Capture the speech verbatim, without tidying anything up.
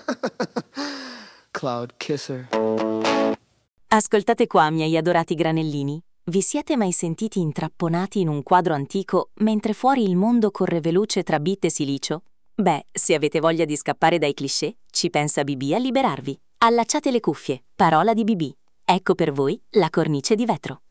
Cloud kisser. Ascoltate qua, miei adorati granellini. Vi siete mai sentiti intrapponati in un quadro antico mentre fuori il mondo corre veloce tra bit e silicio? Beh, se avete voglia di scappare dai cliché, ci pensa B B a liberarvi. Allacciate le cuffie, parola di B B. Ecco per voi la cornice di vetro.